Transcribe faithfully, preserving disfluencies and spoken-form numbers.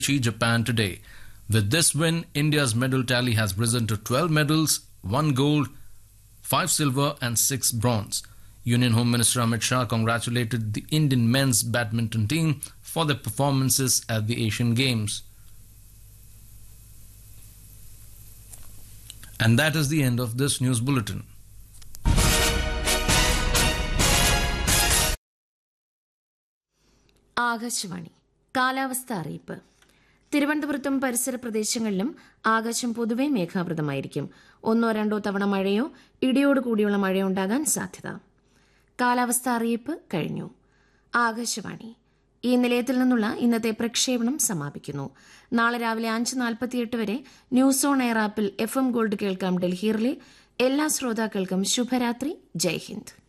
Japan today. With this win, India's medal tally has risen to twelve medals, one gold, five silver and six bronze. Union Home Minister Amit Shah congratulated the Indian men's badminton team for their performances at the Asian Games. And that is the end of this news bulletin. Akashvani കാലാവസ്ഥ അറിയിപ്പ്. തിരുവനന്തപുരത്തും പരിസര പ്രദേശങ്ങളിലും ആകാശം പൊതുവെ മേഘാവൃതമായിരിക്കും. ഒന്നോ രണ്ടോ തവണ മഴയോ ഇടിയോടുകൂടിയുള്ള മഴയോ ഉണ്ടാകാൻ സാധ്യത. കാലാവസ്ഥ അറിയിപ്പ് കഴിഞ്ഞു. ആകാശവാണി ഈ നിലയത്തിൽ നിന്നുള്ള ഇന്നത്തെ പ്രക്ഷേപണം സമാപിക്കുന്നു. നാളെ രാവിലെ അഞ്ച് നാൽപ്പത്തിയെട്ട് വരെ ന്യൂസ് ഓൺ എയർ ആപ്പിൽ എഫ് എം ഗോൾഡ് കേൾക്കാം. ഡൽഹിയിലെ എല്ലാ ശ്രോതാക്കൾക്കും ശുഭരാത്രി. ജയ് ഹിന്ദ്.